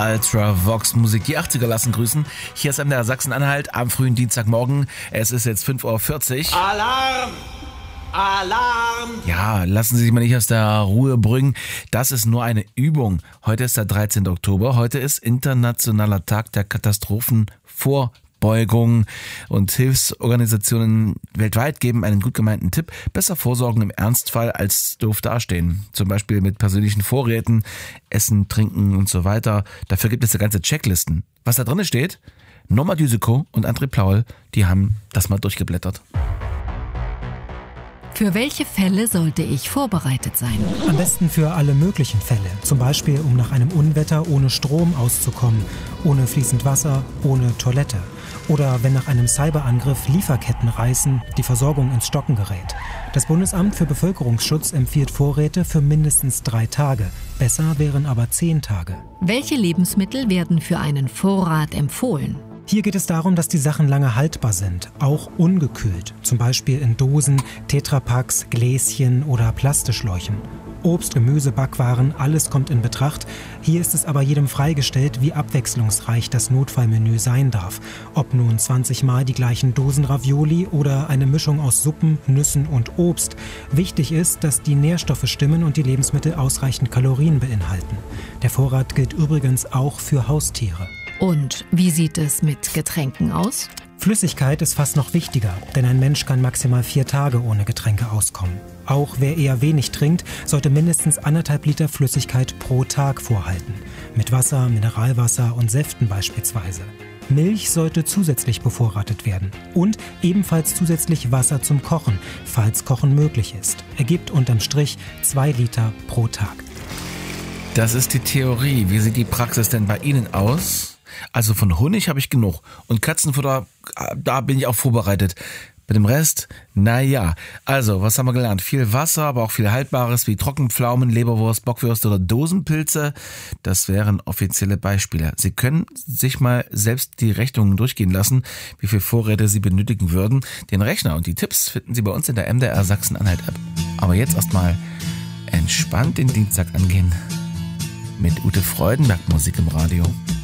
Ultravox Musik. Die 80er lassen grüßen. Hier ist MDR Sachsen-Anhalt am frühen Dienstagmorgen. Es ist jetzt 5:40 Uhr. Alarm! Alarm! Ja, lassen Sie sich mal nicht aus der Ruhe bringen. Das ist nur eine Übung. Heute ist der 13. Oktober. Heute ist Internationaler Tag der Katastrophenvorbeugung. Und Hilfsorganisationen weltweit geben einen gut gemeinten Tipp: besser vorsorgen im Ernstfall als doof dastehen. Zum Beispiel mit persönlichen Vorräten, Essen, Trinken und so weiter. Dafür gibt es ja ganze Checklisten. Was da drin steht? Norma Düseko und André Plaul, die haben das mal durchgeblättert. Für welche Fälle sollte ich vorbereitet sein? Am besten für alle möglichen Fälle. Zum Beispiel, um nach einem Unwetter ohne Strom auszukommen, ohne fließend Wasser, ohne Toilette. Oder wenn nach einem Cyberangriff Lieferketten reißen, die Versorgung ins Stocken gerät. Das Bundesamt für Bevölkerungsschutz empfiehlt Vorräte für mindestens 3 Tage. Besser wären aber 10 Tage. Welche Lebensmittel werden für einen Vorrat empfohlen? Hier geht es darum, dass die Sachen lange haltbar sind, auch ungekühlt, zum Beispiel in Dosen, Tetrapacks, Gläschen oder Plastischläuchen. Obst, Gemüse, Backwaren, alles kommt in Betracht. Hier ist es aber jedem freigestellt, wie abwechslungsreich das Notfallmenü sein darf. Ob nun 20 Mal die gleichen Dosen Ravioli oder eine Mischung aus Suppen, Nüssen und Obst. Wichtig ist, dass die Nährstoffe stimmen und die Lebensmittel ausreichend Kalorien beinhalten. Der Vorrat gilt übrigens auch für Haustiere. Und wie sieht es mit Getränken aus? Flüssigkeit ist fast noch wichtiger, denn ein Mensch kann maximal 4 Tage ohne Getränke auskommen. Auch wer eher wenig trinkt, sollte mindestens 1,5 Liter Flüssigkeit pro Tag vorhalten. Mit Wasser, Mineralwasser und Säften beispielsweise. Milch sollte zusätzlich bevorratet werden. Und ebenfalls zusätzlich Wasser zum Kochen, falls Kochen möglich ist. Ergibt unterm Strich 2 Liter pro Tag. Das ist die Theorie. Wie sieht die Praxis denn bei Ihnen aus? Also von Honig habe ich genug. Und Katzenfutter, da bin ich auch vorbereitet. Bei dem Rest, naja. Also, was haben wir gelernt? Viel Wasser, aber auch viel Haltbares wie Trockenpflaumen, Leberwurst, Bockwürste oder Dosenpilze. Das wären offizielle Beispiele. Sie können sich mal selbst die Rechnungen durchgehen lassen, wie viel Vorräte Sie benötigen würden. Den Rechner und die Tipps finden Sie bei uns in der MDR Sachsen-Anhalt-App. Aber jetzt erstmal entspannt den Dienstag angehen. Mit Ute Freudenberg Musik im Radio.